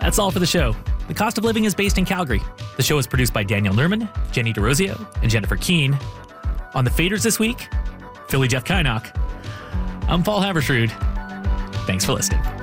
That's all for the show. The Cost of Living is based in Calgary. The show is produced by Daniel Nerman, Jenny DeRosio, and Jennifer Keene. On the Faders this week, Philly Jeff Kynock. I'm Paul Habersrud. Thanks for listening.